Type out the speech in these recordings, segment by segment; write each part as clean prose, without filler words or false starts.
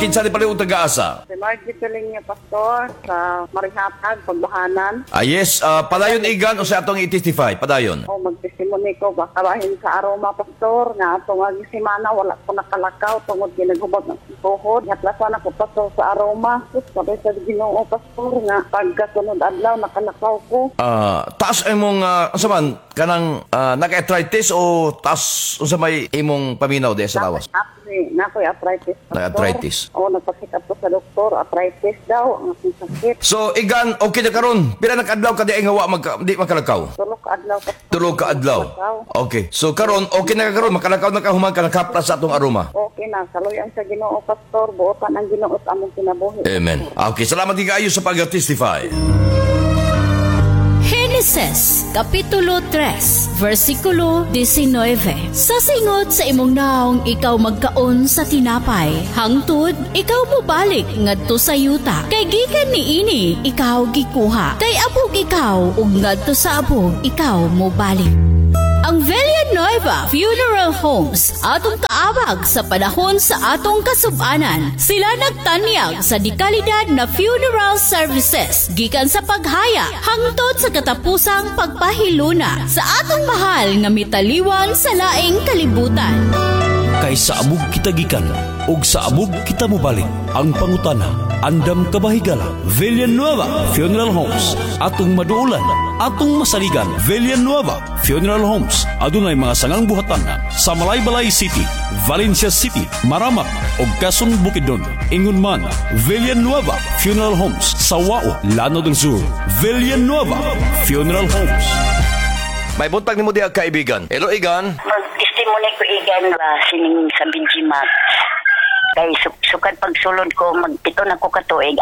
kinsa ni pala yung taga-asa? Si Margie Piling niya, Pastor, sa Marihatag, Pagbahanan. Yes, padayon igan o sa atong i-testify, padayon. O magtestimony ko, baka bahin sa aroma, Pastor, nga atong semana, wala ko nakalakaw, tungod ginagubot ng tuhod. Hatlasan ako, Pastor, sa aroma. Sus, sabi sa Ginoo, Pastor, nga pagkasunod adlaw, nakalakaw ko. Taas imong, saman, kanang naka-arthritis o taas sa may imong paminaw di sa lawas? Nakoy arthritis, Pastor. Na-arthritis. O, nagpakita po sa doktor, arthritis daw, ang aking sakit. So, igan, okay na karon. Pila nag-adlaw ka di ay ngawa di makalakaw? Tulog ka adlaw, Pastor. Tulog ka adlaw. Okay. So, karon okay na karon makalakaw na ka humang ka nakapras sa atong aroma. Okay na, saluyan sa Ginoo, Pastor, buotan ang Ginoo sa among kinabuhi. Amen. Okay, salamat kayo sa pag-testify. Genesis, Kapitulo 3, versikulo 19. Sa singot sa imong naong ikaw magkaon sa tinapay, hangtod ikaw mobalik ngadto sa yuta. Kay gikan niini ikaw gikuha. Kay abog ikaw ug ngadto sa abog ikaw mobalik. Ang Villanueva Funeral Homes atong kaabag sa panahon sa atong kasub-anan. Sila nagtanyag sa dekalidad na funeral services gikan sa paghaya hangtod sa katapusang pagpahiluna sa atong mahal nga mitaliwan sa laing kalibutan. Kay sa abog kita gikan ug sa abog kita mobalik. Ang pangutana, andam kabahigala. Villanueva Funeral Homes atong maduulan, atong masaligan. Villanueva Funeral Homes adunay mga sangang buhatan sa Malaybalay City, Valencia City, Maramak ug Quezon Bukidnon. Ingon man, Villanueva Funeral Homes sa Wao, Lanao del Sur. Villanueva Funeral Homes. May buntag nimo diha kaibigan. Hello, igan. Mag-testimony ko igan ba sining sa Benjimak. Kay sukad pagsulod ko, magpito na ko katuig,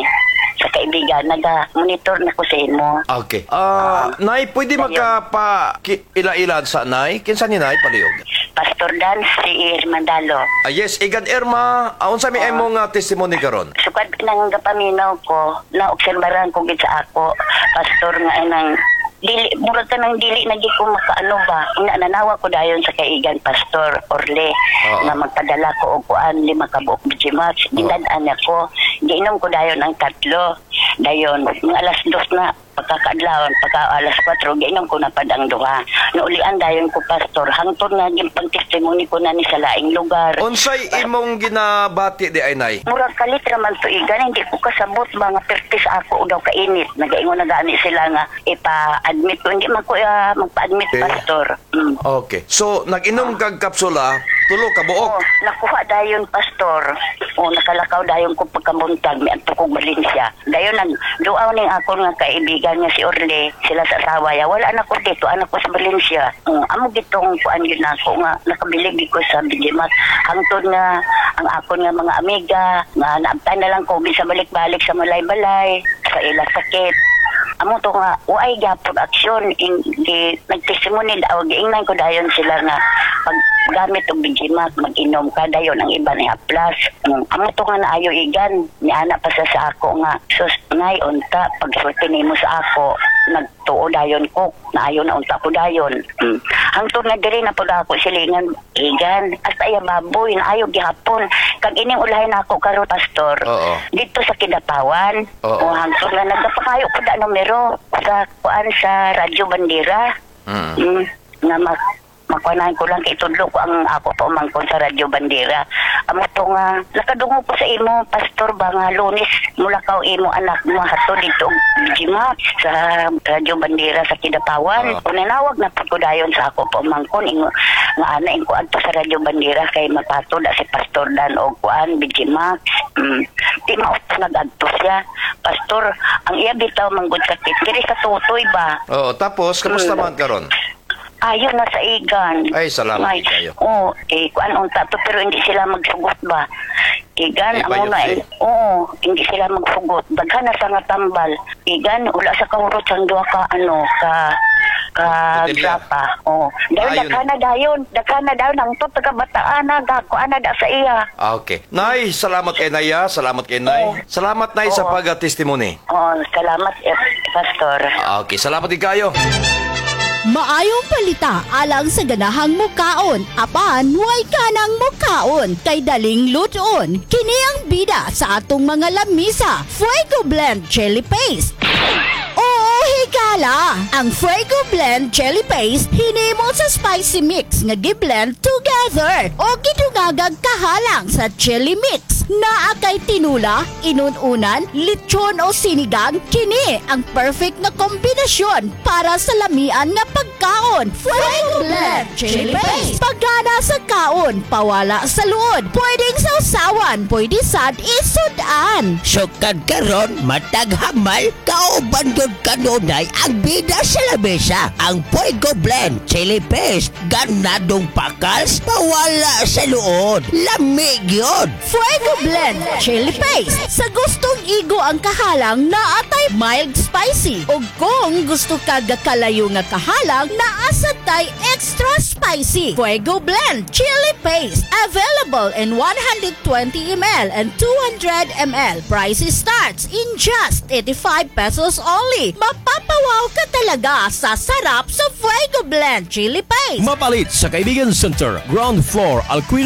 sa kaibigan, naga-monitor na ko sa imo. Okay. Nay, pwede magkapa-ila-ilan sa Nay? Kinsa ni Nay, palihog? Pastor Dan, si Irmandalo. Yes, igan Irma, unsa mi imong testimony karon? Sukad nang gapaminaw ko, na-obserbaran ko gid sa ako, pastor nga inang dili murag ka nang dili nagi ko makaano ba nanawa ko dayon sa kaigan Pastor Orle na magpadala ko og kuan 5 ka buok bijimat dinadaan ako giinom ko dayon ang 3 dayon mga alas 2 na pagkakaadlawon pagka alas 4 giinom ko na padang duha naulian dayon ko Pastor hangtod na yung pagtestimony ko na ni sa laing lugar. Unsay imong ginabati di ay Nay? Murag kalit raman to igan hindi ko kasabot mga pertis ako daw kainit nagaingon na gani sila nga ipa-admit ko hindi man ko magpa-admit Pastor. Okay. So nag-inom kag kapsula tulo ka buok. Nakuha dayon Pastor. Nakalakaw dayon ko pagkabuntag mi adto kog Valencia. Dayon nagduaw ning ako nga kaibigan niya si Orle sila sa asawa ya wala na ko dito anak ko sa Valencia. Amo gitong kuan gyud nako nga nakabilib ko sa Bijimat hangtod nga ang ako nga mga amiga nga naabtan na lang ko sa balik-balik sa Malaybalay sa ila sakit. Amo to nga uay gyapon aksyon di nagtestimony daw giingnan ko dayon sila nga pag gamit og Bijimat mag-inom ka dayon ang iba ni haplas. Amo to nga naayo igan ni ana pa sa ako nga sus nay unta pagsulti nimo sa ako nagtuo dayon ko naayo na unta ko dayon. Hangtod nga diri na pud ako silingan igan hasta iya baboy naayo gihapon kag ining ulahin ako karon Pastor dito sa Kidapawan. Hangtod nga nagpakayo ko da numero sa kuan sa Radyo Bandera. Nga makuanahin ko lang kay tudlo ko ang ako pa umangkon sa Radyo Bandera. Amo to nga nakadungo ko sa imo Pastor ba nga Lunes mulakaw imo anak mo hato dito Bijimat sa Radyo Bandera sa Kidapawan. Unanawag na pud ko dayon sa ako pa umangkon nga ana ko adto sa Radyo Bandera kay mapatod si Pastor Dan og kuan Bijimat. Di mauto nag-adto siya Pastor ang iya bitaw manggod sakit diri sa tutoy ba. Tapos kamusta man karon? Ayun na sa igan. Ay, salamat kayo. Kuan unta to pero hindi sila magsugot ba. Igan amo na hindi sila magsugot. Daghan na sa nga tambal. Igan wala sa kahurot sang duha ka grapa. Daghan na dayon ang to taga bataan na gako ana da sa iya. Okay. Nay, salamat kay Naya, salamat kay Nay. Salamat Nay sa pag-testimony. Salamat Pastor. Okay, salamat din kayo. Maayong palita alang sa ganahang mukaon. Apan, way kanang mukaon kay daling luton. Kini ang bida sa atong mga lamisa. Fuego Blend Chili Paste. Oo, higala! Ang Fuego Blend Chili Paste hinimo sa spicy mix nga gi-blend together o gidungagag kahalang sa chili mix. Naa kay tinula, inununan, lechon o sinigang, kini ang perfect na kombinasyon para sa lamian nga pagkaon. Fuego Blend Chili Paste. Pagana sa kaon, pawala sa luod. Pwedeng sausawan, pwede sad isudan. Sukad karon matag hamal kauban gud kanunay ang bida sa lamesa. Ang Fuego Blend Chili Paste ganadong pakals pawala sa luod. Lamig yun. Fuego Blend Chili Paste. Sa gustong igo ang kahalang na atay mild spicy. O kung gusto ka gakalayo nga kahalang na asatay extra spicy. Fuego Blend Chili Paste. Available in 120 ml and 200 ml. Price starts in just 85 pesos only. Mapapawaw ka talaga sa sarap sa Fuego Blend Chili Paste. Mapalit sa Kaibigan Center, ground floor, Alquino